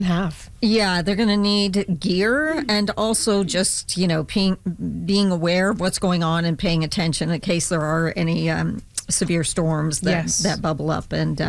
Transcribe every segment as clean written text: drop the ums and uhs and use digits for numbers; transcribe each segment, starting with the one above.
have. Yeah, they're going to need gear and also just, being aware of what's going on and paying attention in case there are any severe storms that bubble up and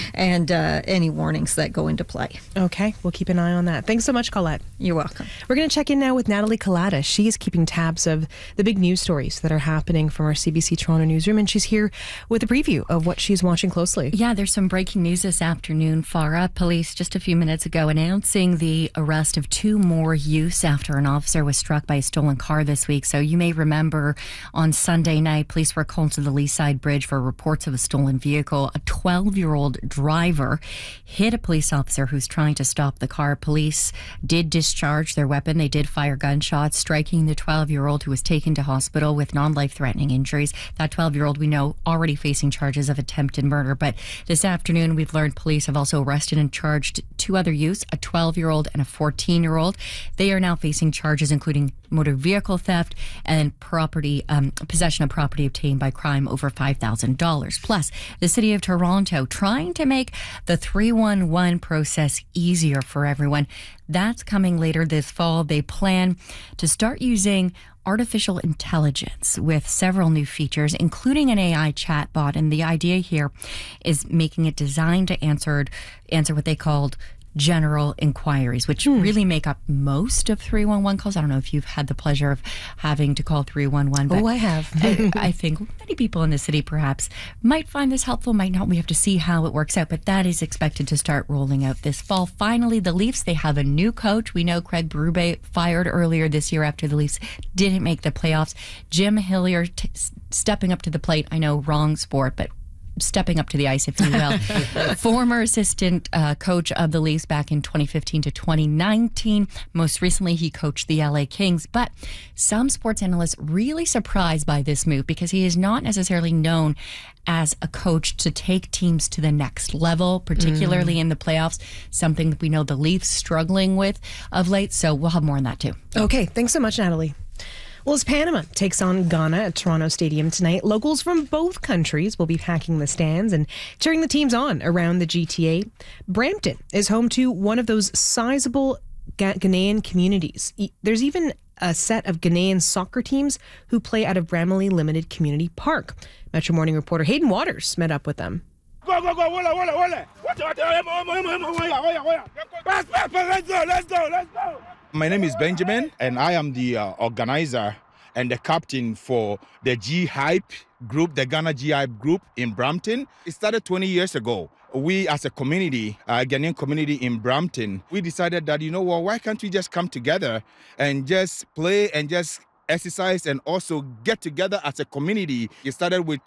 any warnings that go into play. Okay, we'll keep an eye on that. Thanks so much, Colette. You're welcome. We're going to check in now with Natalie Kalata. She is keeping tabs of the big news stories that are happening from our CBC Toronto newsroom, and she's here with a preview of what she's watching closely. Yeah, there's some breaking news this afternoon. Farah police just a few minutes ago announcing the arrest of 2 more youths after an officer was struck by a stolen car this week. So you may remember on Sunday night, police were called to the Leaside Bridge for reports of a stolen vehicle. A 12-year-old driver hit a police officer who's trying to stop the car. Police did discharge their weapon. They did fire gunshots, striking the 12-year-old who was taken to hospital with non-life-threatening injuries. That 12-year-old, we know, already facing charges of attempted murder. But this afternoon, we've learned police have also arrested and charged 2 other youths, a 12-year-old and a 14-year-old. They are now facing charges including motor vehicle theft and possession of property obtained by crime over $5,000. Plus, the city of Toronto trying to make the 311 process easier for everyone. That's coming later this fall. They plan to start using artificial intelligence with several new features, including an AI chatbot. And the idea here is making it designed to answer what they called general inquiries, which really make up most of 311 calls. I don't know if you've had the pleasure of having to call 311. But I have. I think many people in the city perhaps might find this helpful, might not. We have to see how it works out, but that is expected to start rolling out this fall. Finally, the Leafs, they have a new coach. We know Craig Berube fired earlier this year after the Leafs didn't make the playoffs. Jim Hillier stepping up to the plate. I know, wrong sport, but stepping up to the ice, if you will. Former assistant coach of the Leafs back in 2015 to 2019. Most recently, he coached the LA Kings. But some sports analysts really surprised by this move because he is not necessarily known as a coach to take teams to the next level, particularly in the playoffs, something that we know the Leafs struggling with of late. So we'll have more on that too. Okay, thanks so much, Natalie. Well, as Panama takes on Ghana at Toronto Stadium tonight, locals from both countries will be packing the stands and cheering the teams on around the GTA. Brampton is home to one of those sizable Ghanaian communities. There's even a set of Ghanaian soccer teams who play out of Bramley Limited Community Park. Metro Morning reporter Hayden Waters met up with them. Go, go, go, let's go. My name is Benjamin, and I am the organizer and the captain for the G-Hype group, the Ghana G-Hype group in Brampton. It started 20 years ago. We as a community, a Ghanaian community in Brampton, we decided that, why can't we just come together and just play and just exercise and also get together as a community. It started with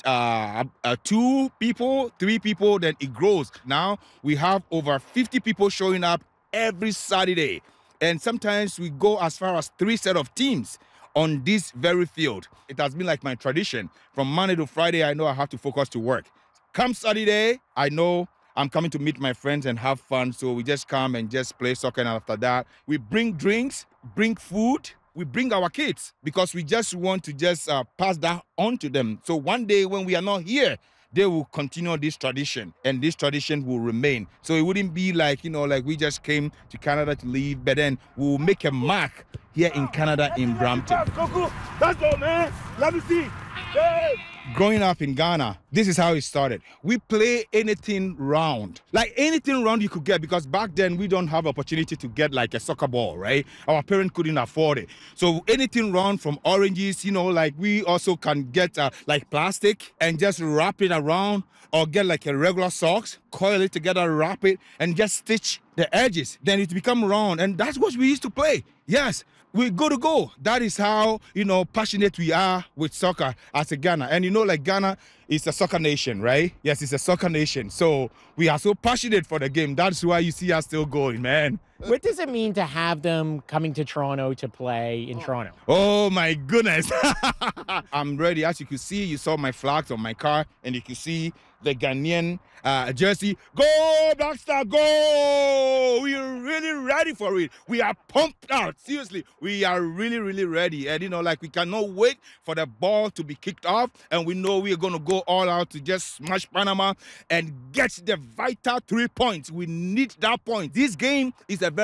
2 people, 3 people, then it grows. Now we have over 50 people showing up every Saturday. And sometimes we go as far as 3 set of teams on this very field. It has been like my tradition. From Monday to Friday, I know I have to focus to work. Come Saturday, I know I'm coming to meet my friends and have fun. So we just come and just play soccer. And after that, we bring drinks, bring food. We bring our kids because we just want to just pass that on to them. So one day when we are not here, they will continue this tradition and this tradition will remain. So it wouldn't be like, like we just came to Canada to live, but then we'll make a mark here in Canada in Brampton. Let's go, man. Let me see. Hey. Growing up in Ghana, this is how it started. We play anything round, like anything round you could get, because back then we don't have opportunity to get like a soccer ball, right? Our parents couldn't afford it. So anything round from oranges, like we also can get like plastic and just wrap it around, or get like a regular socks, coil it together, wrap it, and just stitch the edges. Then it become round, and that's what we used to play. Yes. We go to go. That is how, passionate we are with soccer as a Ghana. And like Ghana is a soccer nation, right? Yes, it's a soccer nation. So we are so passionate for the game. That's why you see us still going, man. What does it mean to have them coming to Toronto to play in Toronto? Oh, my goodness. I'm ready. As you can see, you saw my flags on my car, and you can see the Ghanaian jersey. Go, Black Star, go! We're really ready. ready for it. We are pumped out. Seriously, we are really, really ready. And, we cannot wait for the ball to be kicked off. And we know we are going to go all out to just smash Panama and get the vital 3 points. We need that point. This game is a very